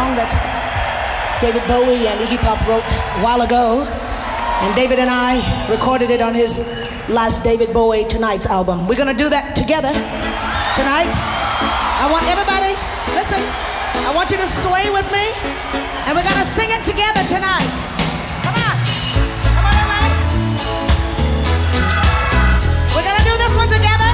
song that David Bowie and Iggy Pop wrote a while ago. And David and I recorded it on his last David Bowie Tonight's album. We're gonna do that together tonight. I want everybody, listen, I want you to sway with me, and we're gonna sing it together tonight.